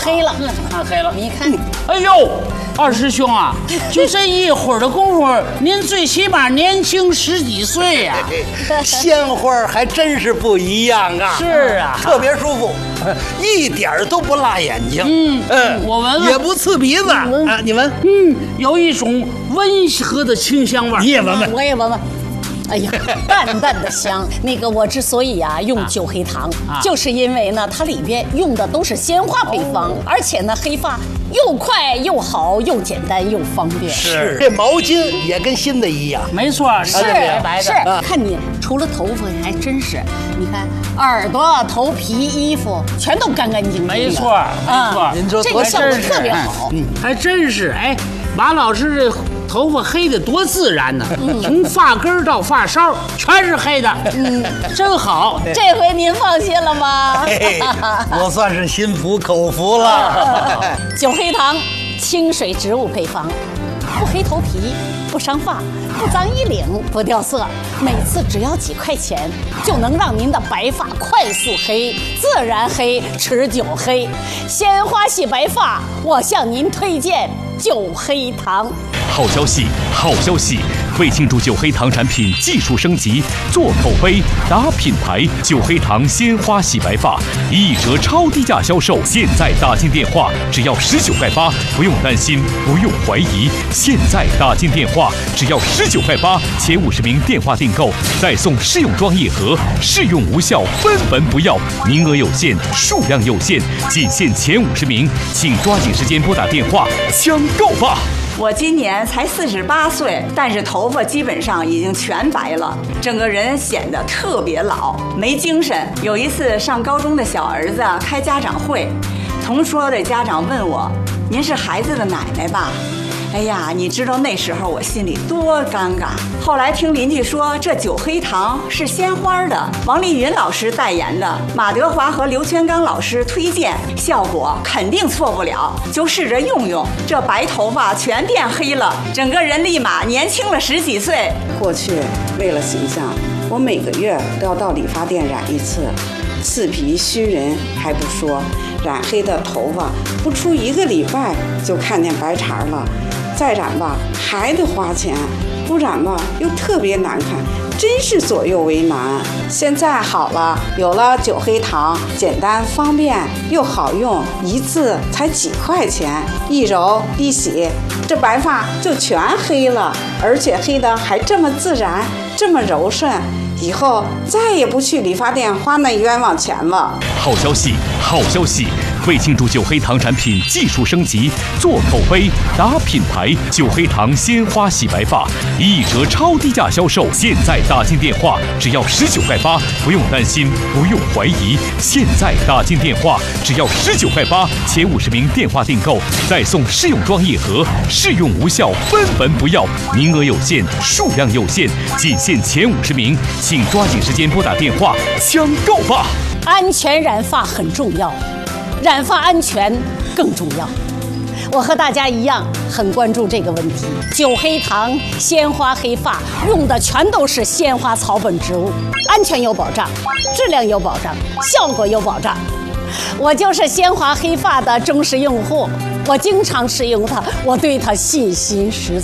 黑了， 看黑了。 你看， 哎呦，二师兄啊，就这一会儿的功夫，您最起码年轻10几岁呀。 鲜花还真是不一样啊！ 是啊， 特别舒服，一点儿都不辣眼睛。 我闻闻也不刺鼻子啊！你闻， 有一种温和的清香味儿。 你也闻闻， 我也闻闻。哎呀，淡淡的香。那个我之所以用酒黑糖，就是因为呢，它里边用的都是鲜花配方，而且呢，黑发又快又好，又简单又方便。 是，这毛巾也跟新的一样。 没错， 是白白的。 是，看你除了头发还真是，你看耳朵、头皮、衣服全都干干净净的。 没错，没错。 您说这个效果特别好。 还真是。哎，马老师这头发黑的多自然呢，从发根到发梢全是黑的，真好。 这回您放心了吗？ 我算是心服口服了。 酒黑糖，清水植物配方，不黑头皮，不伤发，不脏衣领，不掉色。每次只要几块钱，就能让您的白发快速黑、自然黑、持久黑。鲜花系白发，我向您推荐酒黑糖。 好消息，好消息！为庆祝酒黑糖产品技术升级，做口碑、打品牌，酒黑糖鲜花洗白发1折超低价销售。现在打进电话只要19块8，不用担心，不用怀疑。现在打进电话只要19块8，前50名电话订购再送试用装1盒，试用无效分文不要，名额有限，数量有限，仅限前50名，请抓紧时间拨打电话抢购吧！ 我今年才48岁，但是头发基本上已经全白了，整个人显得特别老，没精神。有一次上高中的小儿子开家长会，同桌的家长问我：“您是孩子的奶奶吧？”哎呀，你知道那时候我心里多尴尬。后来听邻居说，这酒黑糖是鲜花的，王丽云老师代言的，马德华和刘全刚老师推荐，效果肯定错不了，就试着用用，这白头发全变黑了，整个人立马年轻了10几岁。 过去为了形象，我每个月都要到理发店染一次，刺皮虚人还不说，染黑的头发不出1个礼拜就看见白茬了。再染吧还得花钱，不染吧又特别难看，真是左右为难。现在好了，有了酒黑糖，简单方便又好用，一次才几块钱，一揉一洗，这白发就全黑了，而且黑的还这么自然，这么柔顺。以后再也不去理发店花那冤枉钱了。 好消息，好消息！为庆祝酒黑糖产品技术升级，做口碑、打品牌，酒黑糖鲜花洗白发1折超低价销售。现在打进电话只要19块8，不用担心，不用怀疑。现在打进电话只要19块8，前50名电话订购再送试用装1盒，试用无效分文不要，名额有限，数量有限，仅限前50名。请抓紧时间拨打电话抢购吧！ 安全染发很重要，染发安全更重要。我和大家一样很关注这个问题。酒黑糖鲜花黑发用的全都是鲜花草本植物，安全有保障，质量有保障，效果有保障。我就是鲜花黑发的忠实用户，我经常使用它，我对它信心十足。